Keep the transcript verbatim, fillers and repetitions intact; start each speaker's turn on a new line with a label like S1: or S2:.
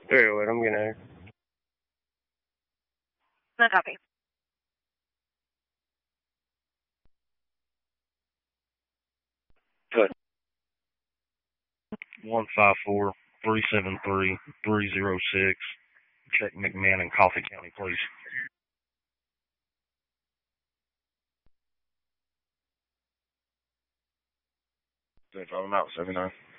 S1: Very well, I'm gonna.
S2: No copy.
S1: Good.
S3: one five four, three seven three, three zero six. Check McMahon in Coffee County, please.
S1: Good, I'm out, seven nine.